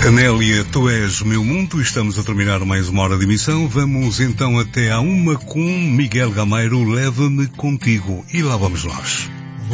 Amélia, tu és meu mundo. Estamos a terminar mais uma hora de emissão. Vamos então até à 1 com Miguel Gameiro. Leva-me contigo. E lá vamos nós.